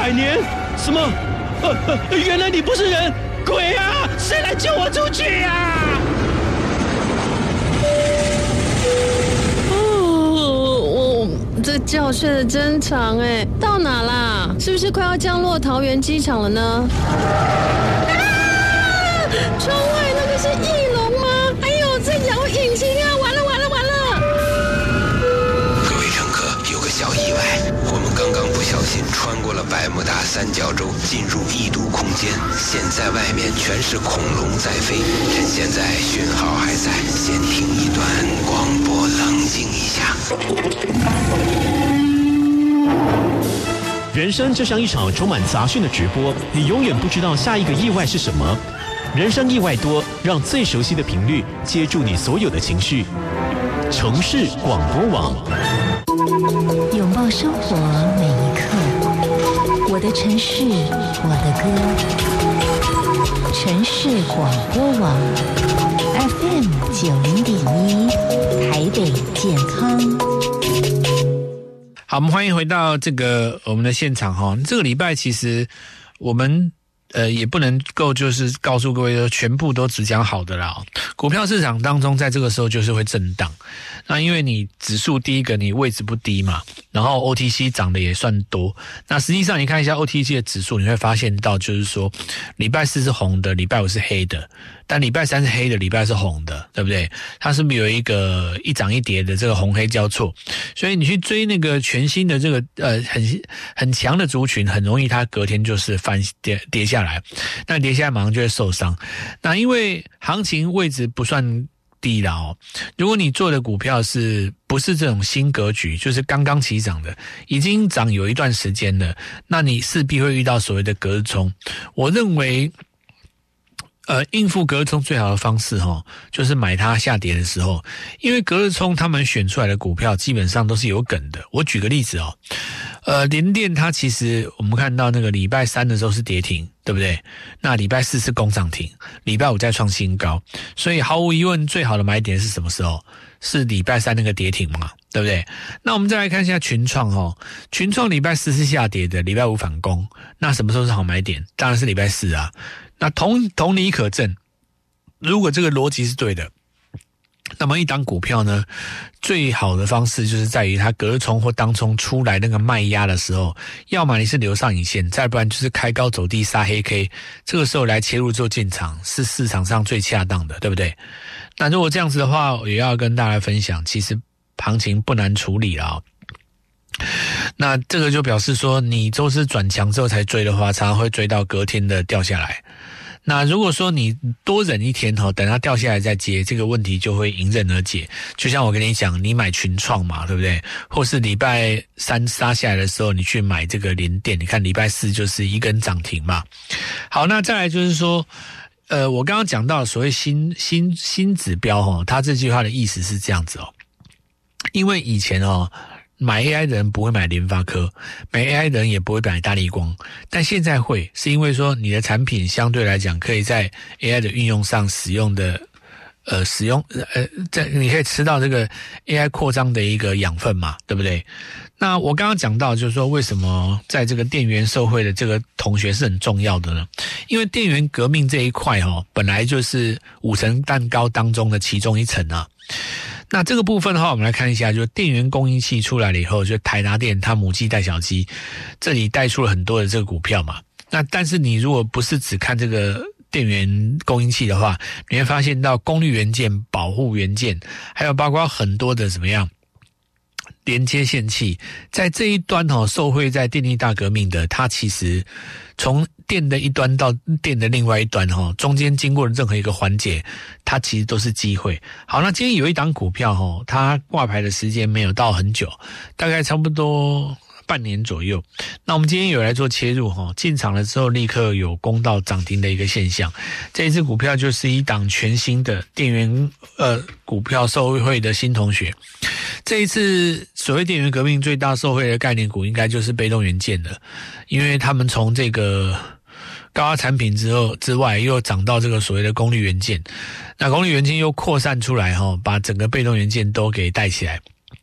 100年？什么？原来你不是人，鬼啊！谁来救我出去啊？ 这觉睡得真长哎，到哪啦？是不是快要降落桃园机场了呢？窗外那个是翼龙吗？哎呦，在摇引擎啊！完了！ 各位乘客，有个小意外，我们刚刚不小心穿过了百慕大三角洲，进入异度空间。现在外面全是恐龙在飞，趁现在讯号还在，先听一段广播，冷静一下。 人生就像一场充满杂讯的直播，你永远不知道下一个意外是什么。人生意外多，让最熟悉的频率接住你所有的情绪。城市广播网， 拥抱生活每一刻。我的城市，我的歌。城市广播网 FM 90.1，台北健康。 好，我们欢迎回到我们的现场哈。这个礼拜其实我们也不能够就是告诉各位说全部都只讲好的啦。股票市场当中在这个时候就是会震荡，那因为你指数第一个你位置不低嘛，然后 OTC 涨的也算多，那实际上你看一下 OTC 的指数，你会发现到就是说礼拜四是红的，礼拜五是黑的，但礼拜三是黑的，礼拜是红的，对不对？它是不是有一个一涨一跌的这个红黑交错？所以你去追那个全新的这个很强的族群，很容易它隔天就是跌下来，那跌下来马上就会受伤。那因为行情位置不算低啦哦，如果你做的股票不是这种新格局，就是刚刚起涨的，已经涨有一段时间了，那你势必会遇到所谓的隔日冲。我认为应付隔日冲最好的方式就是买它下跌的时候，因为隔日冲他们选出来的股票基本上都是有梗的。我举个例子联电它其实我们看到那个礼拜三的时候是跌停，对不对？那礼拜四是攻涨停，礼拜五再创新高，所以毫无疑问最好的买点是什么时候？是礼拜三那个跌停嘛，对不对？那我们再来看一下群创群创礼拜四是下跌的，礼拜五反攻，那什么时候是好买点？当然是礼拜四啊。那同理可证，如果这个逻辑是对的，那么一档股票呢，最好的方式就是在于它隔日冲或当冲出来那个卖压的时候，要么你是留上影线，再不然就是开高走低杀黑 K， 这个时候来切入做进场是市场上最恰当的，对不对？那如果这样子的话，我也要跟大家分享，其实行情不难处理了那这个就表示说，你周四转强之后才追的话，常常会追到隔天的掉下来。那如果说你多忍一天等它掉下来再接，这个问题就会迎刃而解。就像我跟你讲，你买群创嘛，对不对？或是礼拜三杀下来的时候，你去买这个联电，你看礼拜四就是一根涨停嘛。好，那再来就是说，我刚刚讲到所谓新指标它这句话的意思是这样子因为以前买 AI 的人不会买联发科，买 AI 的人也不会买大立光，但现在会，是因为说你的产品相对来讲可以在 AI 的运用上使用的你可以吃到这个 AI 扩张的一个养分嘛，对不对？那我刚刚讲到就是说，为什么在这个电源受惠的这个同学是很重要的呢？因为电源革命这一块本来就是5层蛋糕当中的其中一层啊。那这个部分的话，我们来看一下，就是电源供应器出来了以后，就台达电它母鸡带小鸡，这里带出了很多的这个股票嘛。那但是你如果不是只看这个电源供应器的话，你会发现到功率元件、保护元件，还有包括很多的怎么样连接线器，在这一端受惠在电力大革命的，它其实从电的一端到电的另外一端中间经过的任何一个环节，它其实都是机会。好，那今天有一档股票它挂牌的时间没有到很久，大概差不多半年左右。那我们今天有来做切入进场了之后立刻有攻到涨停的一个现象。这一支股票就是一档全新的电源股票受惠的新同学。这一次所谓电源革命最大受惠的概念股应该就是被动元件了，因为他们从这个高压产品之外又涨到这个所谓的功率元件，那功率元件又扩散出来把整个被动元件都给带起来。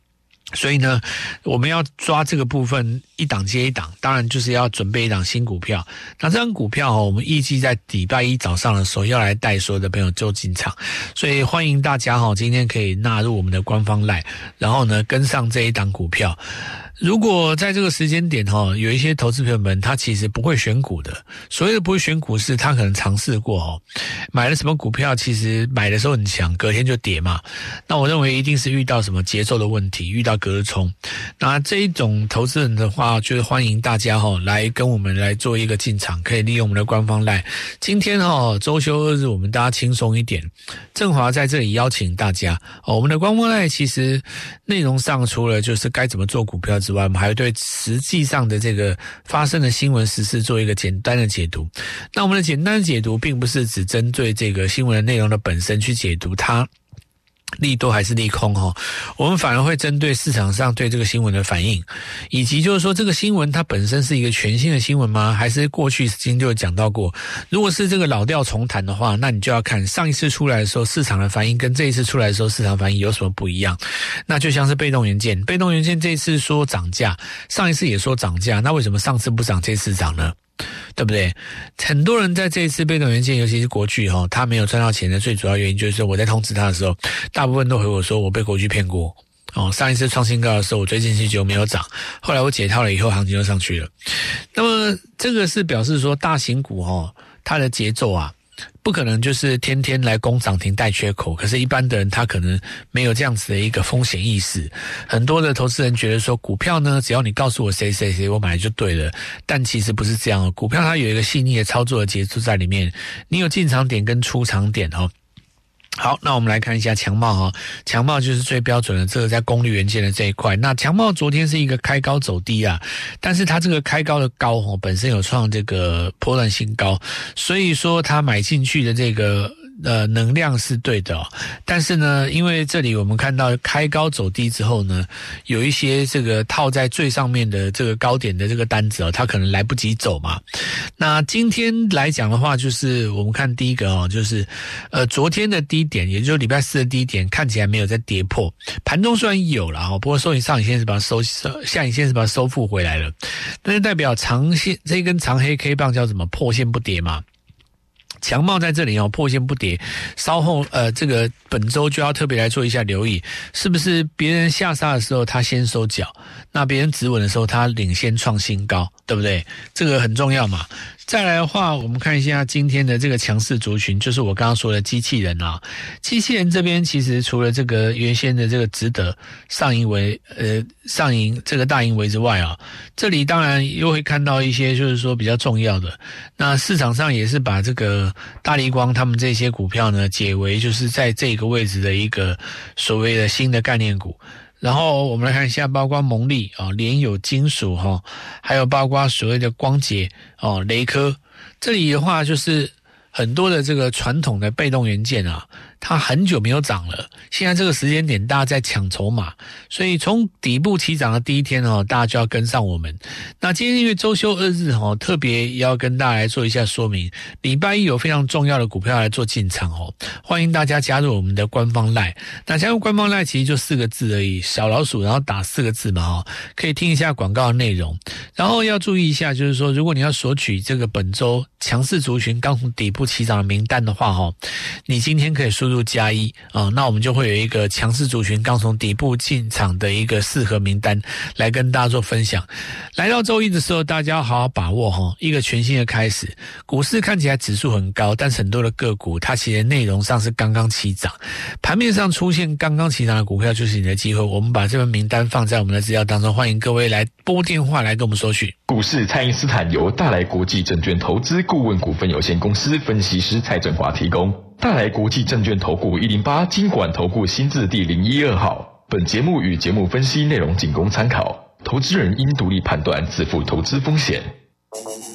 所以呢，我们要抓这个部分一档接一档，当然就是要准备一档新股票。那这张股票我们预计在礼拜一早上的时候要来带所有的朋友就进场，所以欢迎大家今天可以纳入我们的官方 LINE， 然后呢跟上这一档股票。如果在这个时间点有一些投资朋友们他其实不会选股的，所谓的不会选股是他可能尝试过买了什么股票，其实买的时候很强，隔天就跌嘛。那我认为一定是遇到什么节奏的问题，遇到隔日冲。那这一种投资人的话，就是欢迎大家来跟我们来做一个进场，可以利用我们的官方 LINE。今天周休2日，我们大家轻松一点。正华在这里邀请大家我们的官方 LINE 其实内容上除了就是该怎么做股票之外，我们还会对实际上的这个发生的新闻时事做一个简单的解读。那我们的简单的解读并不是只针对这个新闻的内容的本身去解读它利多还是利空我们反而会针对市场上对这个新闻的反应，以及就是说这个新闻它本身是一个全新的新闻吗？还是过去已经就有讲到过？如果是这个老调重弹的话，那你就要看上一次出来的时候市场的反应跟这一次出来的时候市场反应有什么不一样。那就像是被动元件这一次说涨价，上一次也说涨价，那为什么上次不涨这次涨呢？对不对？很多人在这一次被动元件，尤其是国巨他没有赚到钱的最主要原因就是我在通知他的时候，大部分都回我说我被国巨骗过上一次创新高的时候我追进去就没有涨，后来我解套了以后行情就上去了。那么这个是表示说大型股它的节奏不可能就是天天来攻涨停带缺口，可是一般的人他可能没有这样子的一个风险意识。很多的投资人觉得说股票呢，只要你告诉我谁谁谁我买就对了，但其实不是这样股票它有一个细腻的操作的节奏在里面，你有进场点跟出场点好，那我们来看一下强茂强茂就是最标准的这个在功率元件的这一块。那强茂昨天是一个开高走低但是它这个开高的高本身有创这个波段新高，所以说它买进去的这个能量是对的但是呢，因为这里我们看到开高走低之后呢，有一些这个套在最上面的这个高点的这个单子它可能来不及走嘛。那今天来讲的话，就是我们看第一个就是昨天的低点，也就是礼拜四的低点，看起来没有再跌破。盘中虽然有了不过上影线是把它下影线是把它收复回来了，但是代表长线这一根长黑 K 棒叫什么？破线不跌嘛。强茂在这里破线不跌，稍后这个本周就要特别来做一下留意，是不是别人下杀的时候他先收脚，那别人止稳的时候他领先创新高，对不对？这个很重要嘛。再来的话，我们看一下今天的这个强势族群，就是我刚刚说的机器人机器人这边其实除了这个原先的这个值得上银这个大银为之外这里当然又会看到一些就是说比较重要的。那市场上也是把这个大立光他们这些股票呢解为就是在这个位置的一个所谓的新的概念股。然后我们来看一下，包括蒙利联友金属还有包括所谓的光捷雷科，这里的话就是很多的这个传统的被动元件它很久没有涨了，现在这个时间点大家在抢筹码，所以从底部起涨的第一天大家就要跟上我们。那今天因为周休2日特别要跟大家来做一下说明，礼拜一有非常重要的股票来做进场欢迎大家加入我们的官方 LINE。 那加入官方 LINE 其实就4个字而已，小老鼠然后打4个字嘛可以听一下广告的内容。然后要注意一下，就是说如果你要索取这个本周强势族群刚从底部起涨的名单的话你今天可以输入+1那我们就会有一个强势族群刚从底部进场的一个适合名单来跟大家做分享。来到周一的时候，大家要好好把握一个全新的开始。股市看起来指数很高，但是很多的个股它其实内容上是刚刚起涨，盘面上出现刚刚起涨的股票就是你的机会。我们把这份名单放在我们的资料当中，欢迎各位来拨电话来跟我们索取。 股市蔡因斯坦由大来国际证券投资顾问股份有限公司分析师蔡振华提供。大来国际证券投顾108金管投顾新字第012号。本节目与节目分析内容仅供参考，投资人应独立判断，自负投资风险。